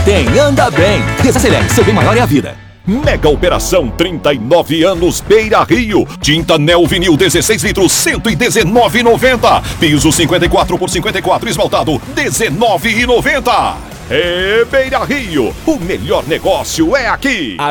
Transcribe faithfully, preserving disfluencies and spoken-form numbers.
tem, anda bem. Desacelere, seu bem maior é a vida. Mega Operação trinta e nove anos Beira Rio. Tinta Neo Vinil dezesseis litros, cento e dezenove reais e noventa centavos. Piso cinquenta e quatro por cinquenta e quatro esmaltado, dezenove reais e noventa centavos. É Beira Rio. O melhor negócio é aqui.